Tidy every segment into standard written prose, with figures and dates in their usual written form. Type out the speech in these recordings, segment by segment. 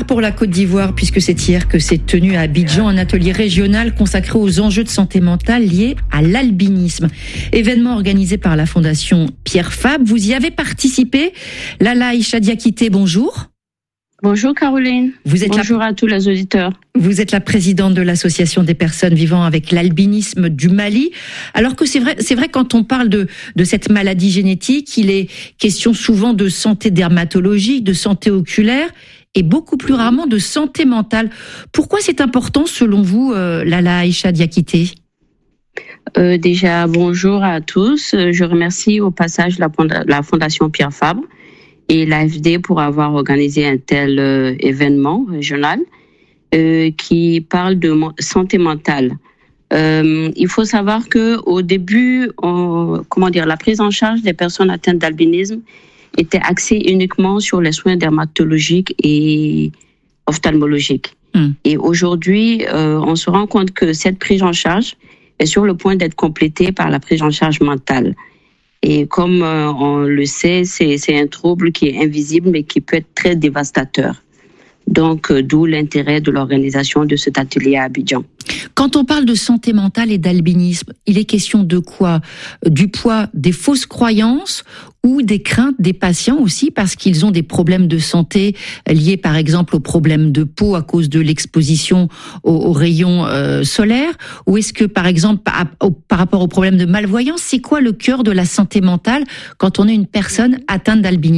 part pour la Côte d'Ivoire puisque c'est hier que s'est tenu à Abidjan un atelier régional consacré aux enjeux de santé mentale liés à l'albinisme. Événement organisé par la Fondation Pierre Fabre. Vous y avez participé. Lala Aïcha Diakité, bonjour. Bonjour Caroline. Bonjour à tous les auditeurs. Vous êtes la présidente de l'association des personnes vivant avec l'albinisme du Mali. Alors que c'est vrai quand on parle de cette maladie génétique, il est question souvent de santé dermatologique, de santé oculaire et beaucoup plus rarement de santé mentale. Pourquoi c'est important selon vous, Lala Aïcha Diakité ? Déjà, bonjour à tous. Je remercie au passage la Fondation Pierre Fabre et l'AFD pour avoir organisé un tel événement régional qui parle de santé mentale. Il faut savoir que au début, la prise en charge des personnes atteintes d'albinisme était axée uniquement sur les soins dermatologiques et ophtalmologiques. Et aujourd'hui, on se rend compte que cette prise en charge est sur le point d'être complétée par la prise en charge mentale. Et comme on le sait, c'est un trouble qui est invisible mais qui peut être très dévastateur. Donc, d'où l'intérêt de l'organisation de cet atelier à Abidjan. Quand on parle de santé mentale et d'albinisme, il est question de quoi ? Du poids des fausses croyances ou des craintes des patients aussi parce qu'ils ont des problèmes de santé liés par exemple aux problèmes de peau à cause de l'exposition aux rayons solaires ? Ou est-ce que par exemple par rapport aux problèmes de malvoyance, c'est quoi le cœur de la santé mentale quand on est une personne atteinte d'albinisme ?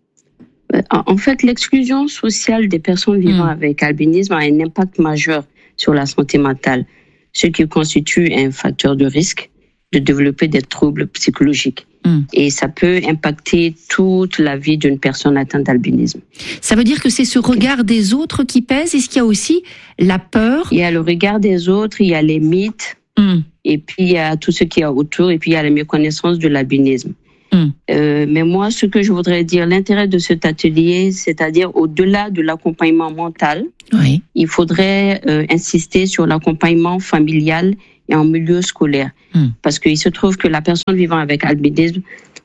En fait, l'exclusion sociale des personnes vivant avec albinisme a un impact majeur sur la santé mentale, ce qui constitue un facteur de risque de développer des troubles psychologiques. Et ça peut impacter toute la vie d'une personne atteinte d'albinisme. Ça veut dire que c'est ce regard des autres qui pèse ? Est-ce qu'il y a aussi la peur ? Il y a le regard des autres, il y a les mythes, et puis il y a tout ce qu'il y a autour, et puis il y a la méconnaissance de l'albinisme. Mais moi, ce que je voudrais dire, l'intérêt de cet atelier, c'est-à-dire au-delà de l'accompagnement mental, il faudrait insister sur l'accompagnement familial et en milieu scolaire. Parce qu'il se trouve que la personne vivant avec albinisme,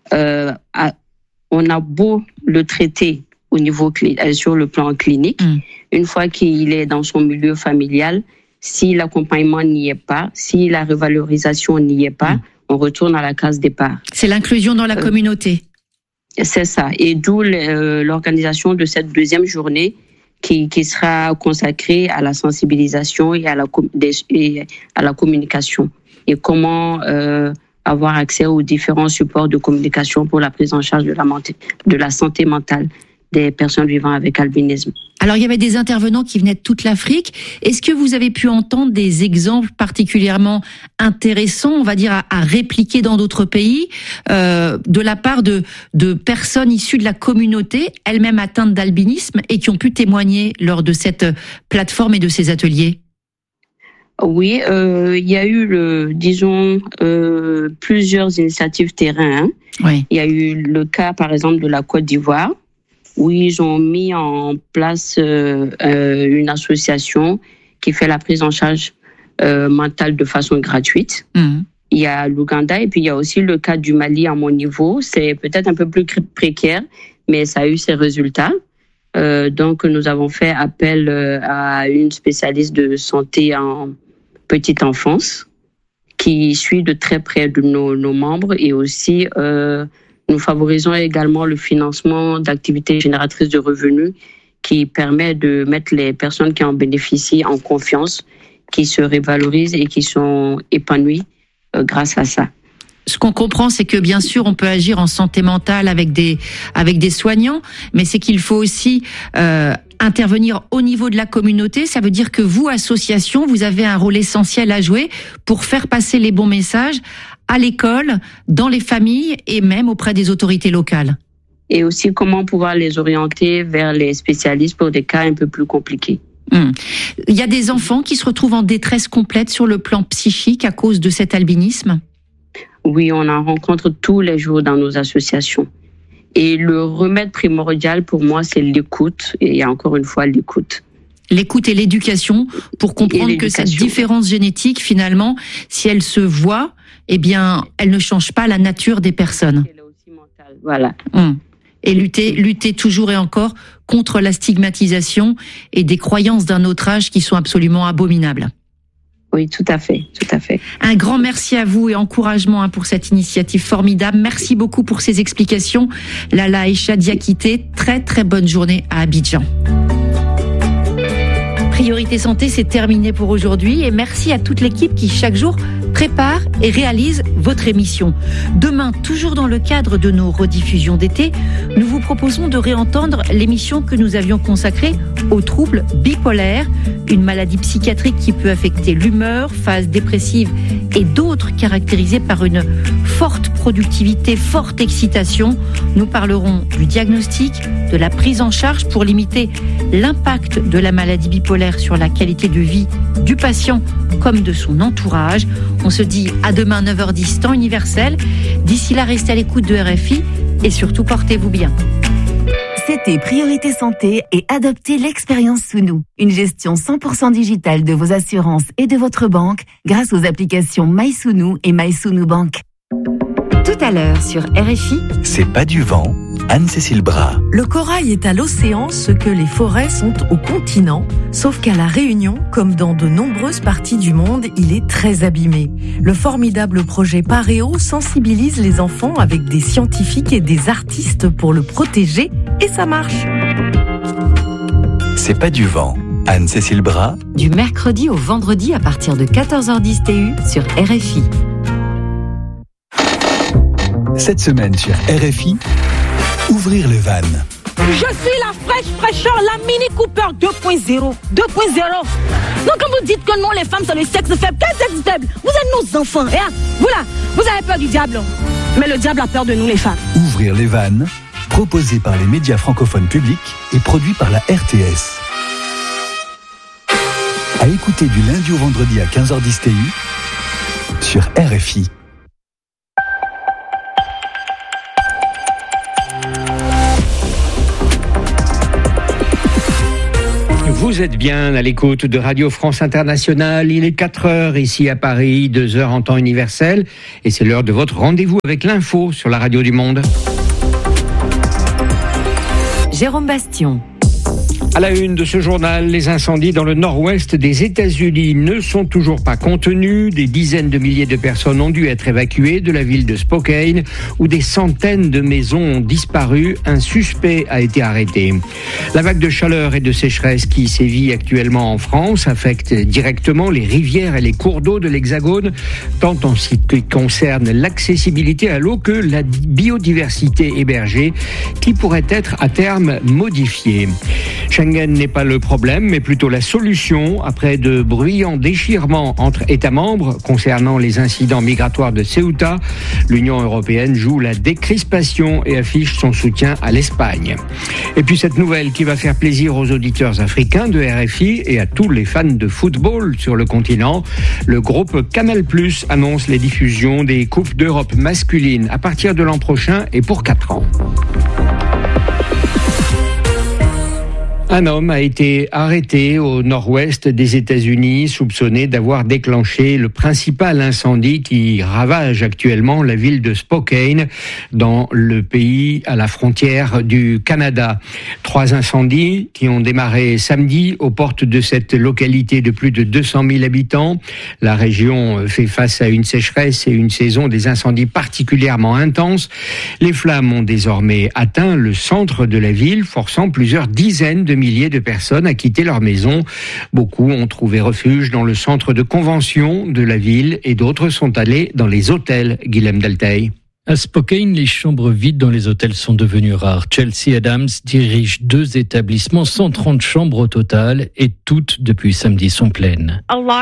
on a beau le traiter au niveau sur le plan clinique, une fois qu'il est dans son milieu familial, si l'accompagnement n'y est pas, si la revalorisation n'y est pas, on retourne à la case départ. C'est l'inclusion dans la communauté. C'est ça. Et d'où l'organisation de cette deuxième journée qui sera consacrée à la sensibilisation et à la communication. Et comment avoir accès aux différents supports de communication pour la prise en charge de la santé mentale des personnes vivant avec albinisme. Alors, il y avait des intervenants qui venaient de toute l'Afrique. Est-ce que vous avez pu entendre des exemples particulièrement intéressants, on va dire, à répliquer dans d'autres pays, de la part de personnes issues de la communauté, elles-mêmes atteintes d'albinisme, et qui ont pu témoigner lors de cette plateforme et de ces ateliers ? Oui, il y a eu, plusieurs initiatives terrain. Il y a eu le cas, par exemple, de la Côte d'Ivoire, où ils ont mis en place une association qui fait la prise en charge mentale de façon gratuite. Il y a l'Ouganda et puis il y a aussi le cas du Mali à mon niveau. C'est peut-être un peu plus précaire, mais ça a eu ses résultats. Donc, nous avons fait appel à une spécialiste de santé en petite enfance qui suit de très près de nos membres et aussi... nous favorisons également le financement d'activités génératrices de revenus qui permet de mettre les personnes qui en bénéficient en confiance, qui se révalorisent et qui sont épanouies grâce à ça. Ce qu'on comprend, c'est que bien sûr, on peut agir en santé mentale avec des soignants, mais c'est qu'il faut aussi intervenir au niveau de la communauté. Ça veut dire que vous, association, vous avez un rôle essentiel à jouer pour faire passer les bons messages à l'école, dans les familles et même auprès des autorités locales. Et aussi comment pouvoir les orienter vers les spécialistes pour des cas un peu plus compliqués. Il y a des enfants qui se retrouvent en détresse complète sur le plan psychique à cause de cet albinisme ? Oui, on en rencontre tous les jours dans nos associations. Et le remède primordial pour moi, c'est l'écoute. Et encore une fois, l'écoute. L'écoute et l'éducation pour comprendre que cette différence génétique, finalement, si elle se voit, eh bien, elle ne change pas la nature des personnes. Elle est aussi mentale, voilà. Et lutter toujours et encore contre la stigmatisation et des croyances d'un autre âge qui sont absolument abominables. Oui, tout à fait. Un grand merci à vous et encouragement pour cette initiative formidable. Merci beaucoup pour ces explications. Lala Aïcha Diakité, très très bonne journée à Abidjan. Priorité Santé, c'est terminé pour aujourd'hui et merci à toute l'équipe qui chaque jour prépare et réalise votre émission. Demain, toujours dans le cadre de nos rediffusions d'été, nous vous proposons de réentendre l'émission que nous avions consacrée aux troubles bipolaires, une maladie psychiatrique qui peut affecter l'humeur, phase dépressive et d'autres caractérisées par une forte productivité, forte excitation. Nous parlerons du diagnostic, de la prise en charge pour limiter l'impact de la maladie bipolaire sur la qualité de vie du patient comme de son entourage. On se dit à demain 9h10 temps universel. D'ici là, restez à l'écoute de RFI et surtout portez-vous bien. C'était Priorité Santé et adoptez l'expérience Sounou, une gestion 100% digitale de vos assurances et de votre banque grâce aux applications MySounou et MySounou Bank. Tout à l'heure sur RFI. C'est pas du vent, Anne-Cécile Bras. Le corail est à l'océan ce que les forêts sont au continent, sauf qu'à La Réunion, comme dans de nombreuses parties du monde, il est très abîmé. Le formidable projet Paréo sensibilise les enfants avec des scientifiques et des artistes pour le protéger, et ça marche. C'est pas du vent, Anne-Cécile Bras. Du mercredi au vendredi à partir de 14h10 TU sur RFI. Cette semaine sur RFI, ouvrir les vannes. Je suis la fraîcheur, la Mini Cooper 2.0. Donc quand vous dites que non, les femmes sont le sexe faible, quel sexe faible? Vous êtes nos enfants. Et vous là, vous avez peur du diable. Mais le diable a peur de nous les femmes. Ouvrir les vannes, proposé par les médias francophones publics et produit par la RTS. À écouter du lundi au vendredi à 15h10 TU sur RFI. Vous êtes bien à l'écoute de Radio France Internationale. Il est 4h ici à Paris, 2h en temps universel. Et c'est l'heure de votre rendez-vous avec l'info sur la radio du monde. Jérôme Bastion. À la une de ce journal, les incendies dans le nord-ouest des États-Unis ne sont toujours pas contenus. Des dizaines de milliers de personnes ont dû être évacuées de la ville de Spokane, où des centaines de maisons ont disparu. Un suspect a été arrêté. La vague de chaleur et de sécheresse qui sévit actuellement en France affecte directement les rivières et les cours d'eau de l'Hexagone, tant en ce qui concerne l'accessibilité à l'eau que la biodiversité hébergée, qui pourrait être à terme modifiée. Schengen n'est pas le problème, mais plutôt la solution. Après de bruyants déchirements entre États membres concernant les incidents migratoires de Ceuta, l'Union européenne joue la décrispation et affiche son soutien à l'Espagne. Et puis cette nouvelle qui va faire plaisir aux auditeurs africains de RFI et à tous les fans de football sur le continent. Le groupe Canal+ annonce les diffusions des Coupes d'Europe masculines à partir de l'an prochain et pour 4 ans. Un homme a été arrêté au nord-ouest des États-Unis, soupçonné d'avoir déclenché le principal incendie qui ravage actuellement la ville de Spokane, dans le pays à la frontière du Canada. 3 incendies qui ont démarré samedi aux portes de cette localité de plus de 200 000 habitants. La région fait face à une sécheresse et une saison des incendies particulièrement intenses. Les flammes ont désormais atteint le centre de la ville, forçant plusieurs dizaines de milliers de personnes à quitter leur maison. Beaucoup ont trouvé refuge dans le centre de convention de la ville et d'autres sont allés dans les hôtels. Guilhem Delteil. À Spokane, les chambres vides dans les hôtels sont devenues rares. Chelsea Adams dirige 2 établissements, 130 chambres au total, et toutes, depuis samedi, sont pleines.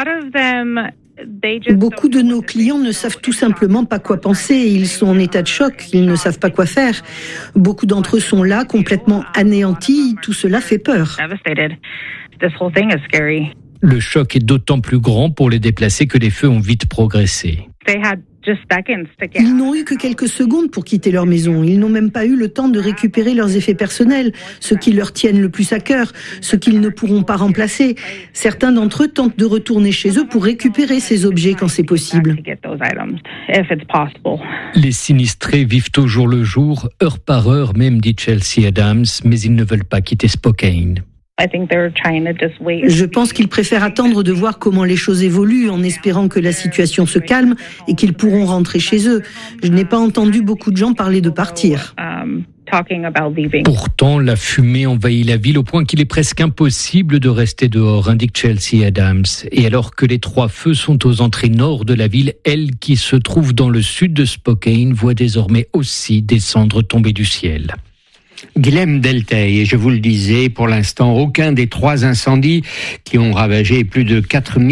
Beaucoup de nos clients ne savent tout simplement pas quoi penser. Ils sont en état de choc, ils ne savent pas quoi faire. Beaucoup d'entre eux sont là, complètement anéantis. Tout cela fait peur. Le choc est d'autant plus grand pour les déplacés que les feux ont vite progressé. Ils n'ont eu que quelques secondes pour quitter leur maison. Ils n'ont même pas eu le temps de récupérer leurs effets personnels, ceux qui leur tiennent le plus à cœur, ceux qu'ils ne pourront pas remplacer. Certains d'entre eux tentent de retourner chez eux pour récupérer ces objets quand c'est possible. Les sinistrés vivent au jour le jour, heure par heure même, dit Chelsea Adams, mais ils ne veulent pas quitter Spokane. Je pense qu'ils préfèrent attendre de voir comment les choses évoluent en espérant que la situation se calme et qu'ils pourront rentrer chez eux. Je n'ai pas entendu beaucoup de gens parler de partir. Pourtant, la fumée envahit la ville au point qu'il est presque impossible de rester dehors, indique Chelsea Adams. Et alors que les 3 feux sont aux entrées nord de la ville, elle qui se trouve dans le sud de Spokane voit désormais aussi des cendres tomber du ciel. Guilhem Delteil, et je vous le disais, pour l'instant, aucun des 3 incendies qui ont ravagé plus de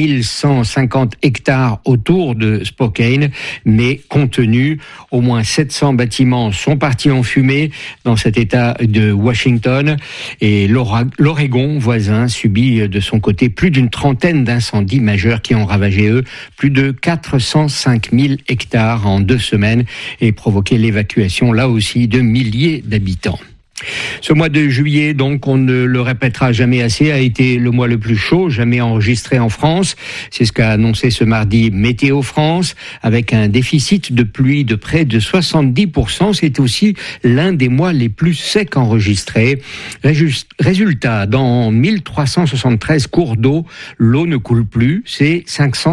4150 hectares autour de Spokane n'est contenu. Au moins 700 bâtiments sont partis en fumée dans cet état de Washington, et l'Oregon voisin subit de son côté plus d'une trentaine d'incendies majeurs qui ont ravagé, eux, plus de 405 000 hectares en 2 semaines et provoqué l'évacuation, là aussi, de milliers d'habitants. Ce mois de juillet, donc, on ne le répétera jamais assez, a été le mois le plus chaud jamais enregistré en France. C'est ce qu'a annoncé ce mardi Météo France, avec un déficit de pluie de près de 70%. C'est aussi l'un des mois les plus secs enregistrés. Résultat, dans 1373 cours d'eau, l'eau ne coule plus. C'est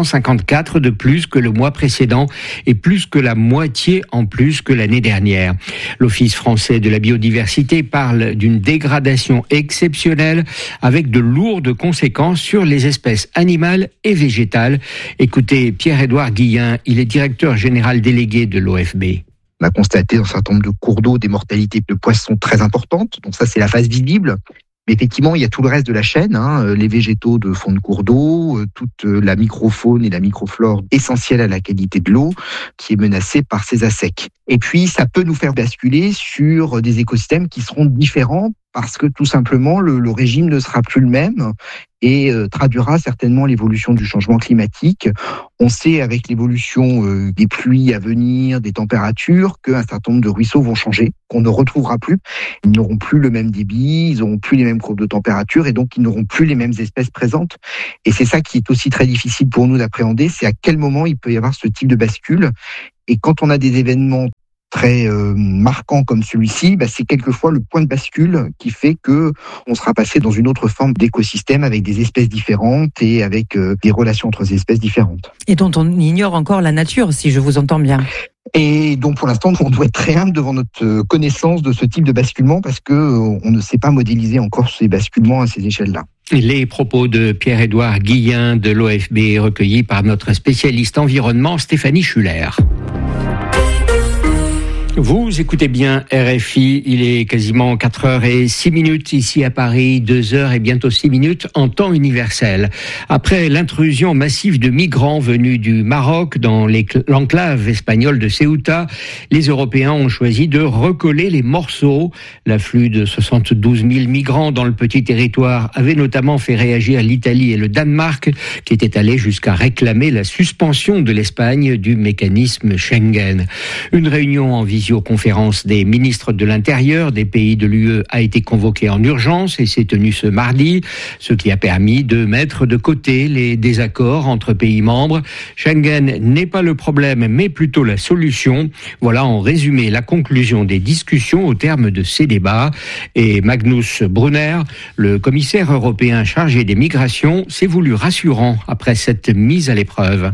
554 de plus que le mois précédent et plus que la moitié en plus que l'année dernière. L'Office français de la biodiversité parle d'une dégradation exceptionnelle avec de lourdes conséquences sur les espèces animales et végétales. Écoutez Pierre-Édouard Guillain, il est directeur général délégué de l'OFB. On a constaté dans un certain nombre de cours d'eau des mortalités de poissons très importantes. Donc ça, c'est la phase visible. Mais effectivement, il y a tout le reste de la chaîne, les végétaux de fond de cours d'eau, toute la microfaune et la microflore essentielle à la qualité de l'eau qui est menacée par ces assecs. Et puis, ça peut nous faire basculer sur des écosystèmes qui seront différents parce que tout simplement, le régime ne sera plus le même et traduira certainement l'évolution du changement climatique. On sait avec l'évolution des pluies à venir, des températures, qu'un certain nombre de ruisseaux vont changer, qu'on ne retrouvera plus. Ils n'auront plus le même débit, ils n'auront plus les mêmes courbes de température et donc ils n'auront plus les mêmes espèces présentes. Et c'est ça qui est aussi très difficile pour nous d'appréhender, c'est à quel moment il peut y avoir ce type de bascule. Et quand on a des événements très marquant comme celui-ci, c'est quelquefois le point de bascule qui fait que on sera passé dans une autre forme d'écosystème avec des espèces différentes et avec des relations entre ces espèces différentes. Et dont on ignore encore la nature, si je vous entends bien. Et donc pour l'instant, on doit être très humble devant notre connaissance de ce type de basculement parce que on ne sait pas modéliser encore ces basculements à ces échelles-là. Les propos de Pierre-Édouard Guillain de l'OFB recueillis par notre spécialiste environnement Stéphanie Schuller. Vous écoutez bien RFI, il est quasiment 4h06 ici à Paris, 2h et bientôt 6 minutes en temps universel. Après l'intrusion massive de migrants venus du Maroc dans l'enclave espagnole de Ceuta, les Européens ont choisi de recoller les morceaux. L'afflux de 72 000 migrants dans le petit territoire avait notamment fait réagir l'Italie et le Danemark, qui étaient allés jusqu'à réclamer la suspension de l'Espagne du mécanisme Schengen. Une réunion en visioconférence des ministres de l'Intérieur des pays de l'UE a été convoquée en urgence et s'est tenue ce mardi, ce qui a permis de mettre de côté les désaccords entre pays membres. Schengen n'est pas le problème, mais plutôt la solution. Voilà en résumé la conclusion des discussions au terme de ces débats. Et Magnus Brunner, le commissaire européen chargé des migrations, s'est voulu rassurant après cette mise à l'épreuve.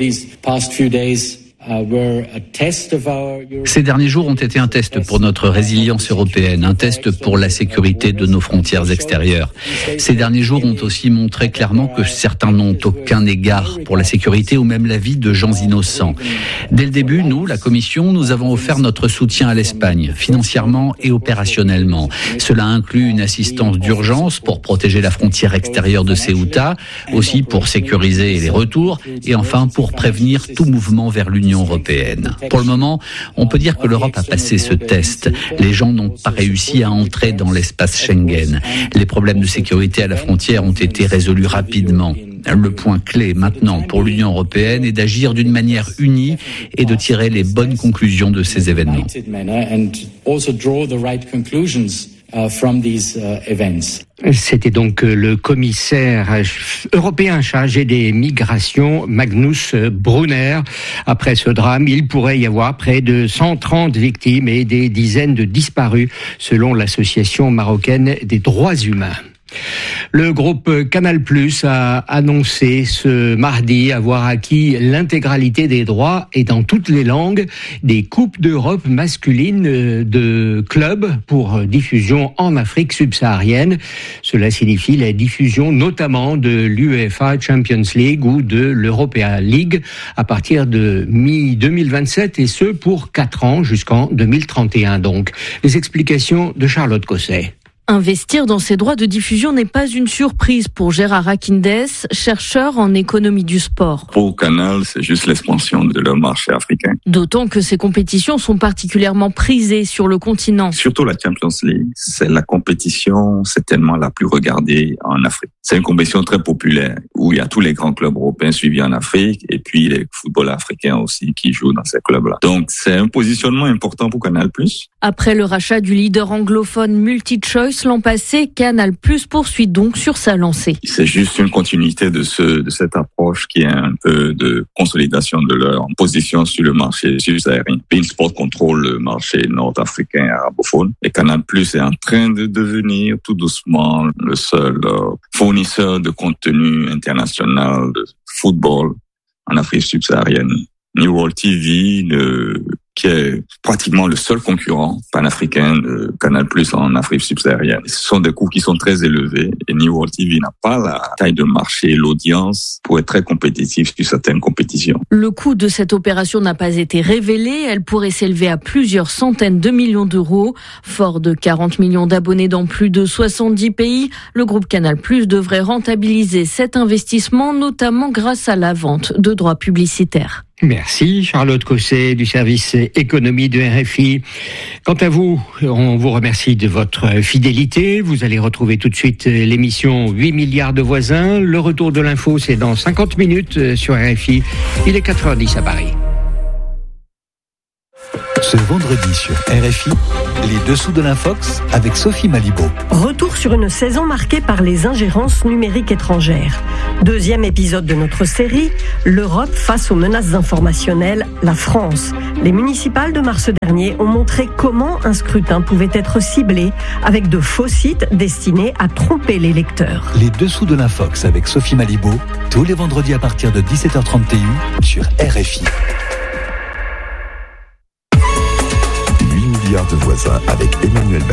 Ces derniers jours ont été un test pour notre résilience européenne, un test pour la sécurité de nos frontières extérieures. Ces derniers jours ont aussi montré clairement que certains n'ont aucun égard pour la sécurité ou même la vie de gens innocents. Dès le début, nous, la Commission, nous avons offert notre soutien à l'Espagne, financièrement et opérationnellement. Cela inclut une assistance d'urgence pour protéger la frontière extérieure de Ceuta, aussi pour sécuriser les retours et enfin pour prévenir tout mouvement vers l'Union européenne. Pour le moment, on peut dire que l'Europe a passé ce test. Les gens n'ont pas réussi à entrer dans l'espace Schengen. Les problèmes de sécurité à la frontière ont été résolus rapidement. Le point clé maintenant pour l'Union européenne est d'agir d'une manière unie et de tirer les bonnes conclusions de ces événements. C'était donc le commissaire européen chargé des migrations, Magnus Brunner. Après ce drame, il pourrait y avoir près de 130 victimes et des dizaines de disparus, selon l'Association marocaine des droits humains. Le groupe Canal+ a annoncé ce mardi avoir acquis l'intégralité des droits et dans toutes les langues des Coupes d'Europe masculines de clubs pour diffusion en Afrique subsaharienne. Cela signifie la diffusion notamment de l'UEFA Champions League ou de l'Europa League à partir de mi-2027 et ce pour 4 ans jusqu'en 2031 donc. Les explications de Charlotte Cosset. Investir dans ces droits de diffusion n'est pas une surprise pour Gérard Akindès, chercheur en économie du sport. Pour Canal, c'est juste l'expansion de leur marché africain. D'autant que ces compétitions sont particulièrement prisées sur le continent. Surtout la Champions League, c'est la compétition certainement la plus regardée en Afrique. C'est une compétition très populaire où il y a tous les grands clubs européens suivis en Afrique et puis les footballeurs africains aussi qui jouent dans ces clubs-là. Donc c'est un positionnement important pour Canal+. Après le rachat du leader anglophone MultiChoice l'an passé, Canal+ poursuit donc sur sa lancée. C'est juste une continuité de cette approche qui est un peu de consolidation de leur position sur le marché subsaharien. beIN Sport contrôle le marché nord-africain arabophone et Canal+ est en train de devenir tout doucement le seul fournisseur de contenu international de football en Afrique subsaharienne. New World TV, qui est pratiquement le seul concurrent panafricain de Canal+ en Afrique subsaharienne. Ce sont des coûts qui sont très élevés et New World TV n'a pas la taille de marché et l'audience pour être très compétitif sur certaines compétitions. Le coût de cette opération n'a pas été révélé. Elle pourrait s'élever à plusieurs centaines de millions d'euros. Fort de 40 millions d'abonnés dans plus de 70 pays, le groupe Canal+ devrait rentabiliser cet investissement, notamment grâce à la vente de droits publicitaires. Merci Charlotte Cosset du service économie de RFI. Quant à vous, on vous remercie de votre fidélité. Vous allez retrouver tout de suite l'émission 8 milliards de voisins. Le retour de l'info, c'est dans 50 minutes sur RFI. Il est 4h10 à Paris. Ce vendredi sur RFI, les dessous de l'Infox avec Sophie Malibaud. Retour sur une saison marquée par les ingérences numériques étrangères. Deuxième épisode de notre série, l'Europe face aux menaces informationnelles, la France. Les municipales de mars dernier ont montré comment un scrutin pouvait être ciblé avec de faux sites destinés à tromper les lecteurs. Les dessous de l'Infox avec Sophie Malibaud, tous les vendredis à partir de 17h30 TU sur RFI. De voisins avec Emmanuel Bell.